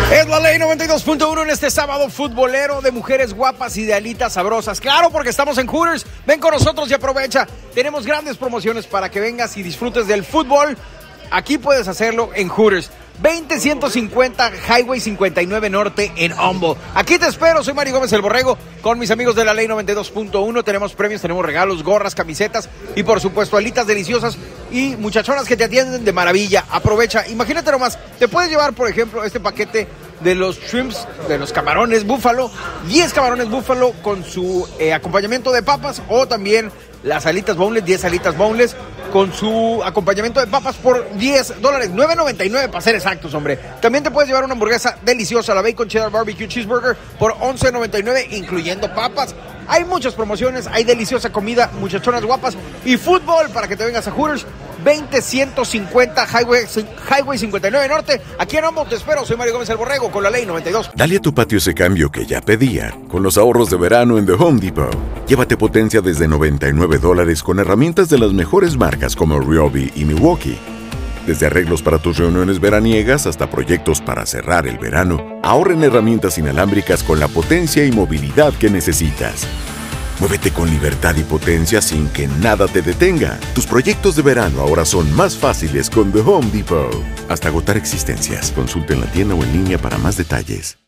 Es la ley 92.1 en este sábado futbolero de mujeres guapas y de alitas sabrosas. Claro, porque estamos en Hooters. Ven con nosotros y aprovecha. Tenemos grandes promociones para que vengas y disfrutes del fútbol. Aquí puedes hacerlo en Hooters. 20150 Highway 59 Norte en Humble. Aquí te espero, soy Mario Gómez el Borrego, con mis amigos de la ley 92.1. Tenemos premios, tenemos regalos, gorras, camisetas y por supuesto alitas deliciosas y muchachonas que te atienden de maravilla. Aprovecha, imagínate nomás, te puedes llevar por ejemplo este paquete de los shrimps, de los camarones búfalo, 10 camarones búfalo con su acompañamiento de papas, o también las alitas boneless, 10 alitas boneless con su acompañamiento de papas por $10, $9.99 para ser exactos, hombre. También te puedes llevar una hamburguesa deliciosa, la Bacon Cheddar Barbecue Cheeseburger por $11.99, incluyendo papas. Hay muchas promociones, hay deliciosa comida, muchachonas guapas y fútbol para que te vengas a Hooters. 20150 Highway 59 Norte. Aquí en Humble te espero, soy Mario Gómez el Borrego con la ley 92. Dale a tu patio ese cambio que ya pedía con los ahorros de verano en The Home Depot. Llévate potencia desde $99 con herramientas de las mejores marcas como Ryobi y Milwaukee. Desde arreglos para tus reuniones veraniegas hasta proyectos para cerrar el verano, ahorra en herramientas inalámbricas con la potencia y movilidad que necesitas. Muévete con libertad y potencia sin que nada te detenga. Tus proyectos de verano ahora son más fáciles con The Home Depot. Hasta agotar existencias. Consulta en la tienda o en línea para más detalles.